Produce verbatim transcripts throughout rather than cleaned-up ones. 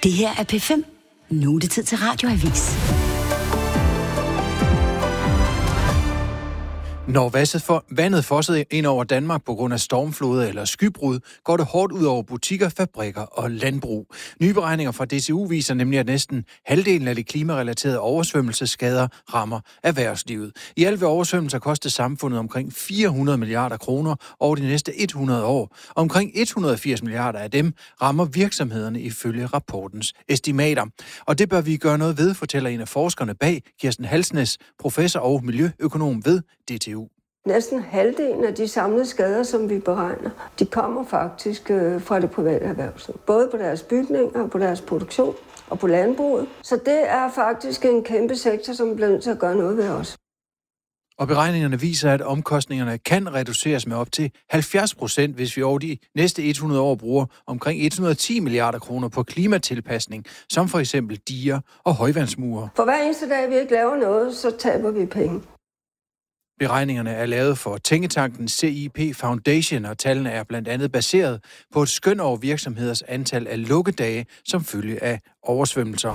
Det her er P fem. Nu er det tid til Radioavis. Når vandet fosset ind over Danmark på grund af stormfloder eller skybrud, går det hårdt ud over butikker, fabrikker og landbrug. Nye beregninger fra D T U viser nemlig, at næsten halvdelen af de klimarelaterede oversvømmelsesskader rammer erhvervslivet. I alt vil oversvømmelser koste samfundet omkring fire hundrede milliarder kroner over de næste hundrede år. Omkring et hundrede og firs milliarder af dem rammer virksomhederne ifølge rapportens estimater. Og det bør vi gøre noget ved, fortæller en af forskerne bag, Kirsten Halsnæs, professor og miljøøkonom ved D T U. Næsten halvdelen af de samlede skader, som vi beregner, de kommer faktisk øh, fra det private erhvervsliv. Både på deres bygninger, på deres produktion og på landbruget. Så det er faktisk en kæmpe sektor, som bliver nødt til at gøre noget ved os. Og beregningerne viser, at omkostningerne kan reduceres med op til halvfjerds procent, hvis vi over de næste hundrede år bruger omkring et hundrede og ti milliarder kroner på klimatilpasning, som for eksempel diger og højvandsmure. For hver eneste dag, vi ikke laver noget, så taber vi penge. Beregningerne er lavet for tænketanken C I P Foundation, og tallene er blandt andet baseret på et skøn over virksomheders antal af lukkedage som følge af oversvømmelser.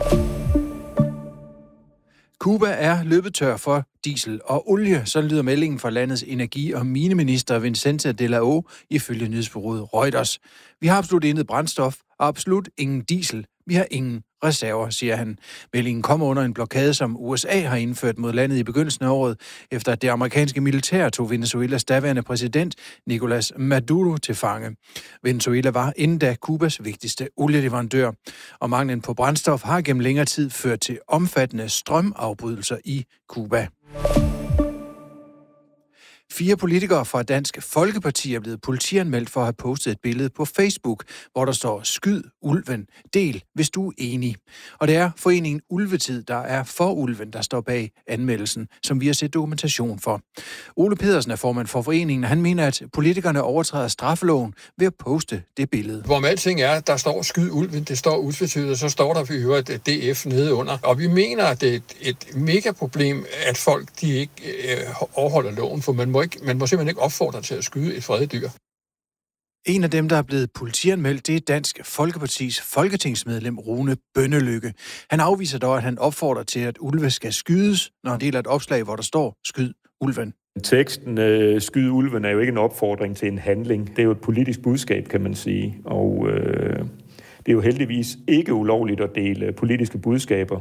Cuba er løbet tør for diesel og olie, så lyder meldingen fra landets energi- og mineminister Vicente de la O ifølge nyhedsbureauet Reuters. Vi har absolut intet brændstof og absolut ingen diesel. Vi har ingen reserver, siger han. Meldingen kommer under en blokade, som U S A har indført mod landet i begyndelsen af året, efter at det amerikanske militær tog Venezuelas daværende præsident Nicolás Maduro til fange. Venezuela var inden da Cubas vigtigste olieleverandør, og manglen på brændstof har gennem længere tid ført til omfattende strømafbrydelser i Cuba. Fire politikere fra Dansk Folkeparti er blevet politianmeldt for at have postet et billede på Facebook, hvor der står "Skyd ulven, del, hvis du er enig". Og det er foreningen Ulvetid, der er for ulven, der står bag anmeldelsen, som vi har set dokumentation for. Ole Pedersen er formand for foreningen, og han mener, at politikerne overtræder straffeloven ved at poste det billede. Hvor med alting er, der står "Skyd ulven", det står utvetydigt, og så står der, vi hører D F nede under. Og vi mener, at det er et, et mega problem, at folk de ikke øh, overholder loven, for man må Ikke, man må simpelthen ikke opfordre til at skyde et fredet dyr. En af dem, der er blevet politianmeldt, det er Dansk Folkepartis folketingsmedlem Rune Bønnelykke. Han afviser dog, at han opfordrer til, at ulve skal skydes, når han deler et opslag, hvor der står "Skyd ulven". Teksten øh, "Skyd ulven" er jo ikke en opfordring til en handling. Det er jo et politisk budskab, kan man sige. Og øh, det er jo heldigvis ikke ulovligt at dele politiske budskaber.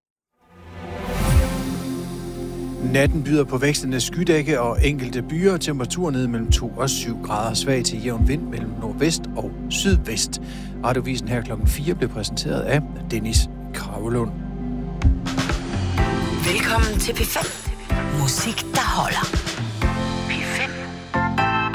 Natten byder på vekslende skydække og enkelte byer, temperatur ned mellem to og syv grader, svag til jævn vind mellem nordvest og sydvest. Radiovisen her klokken fire blev præsenteret af Dennis Kravelund. Velkommen til P fem. Musik, der holder.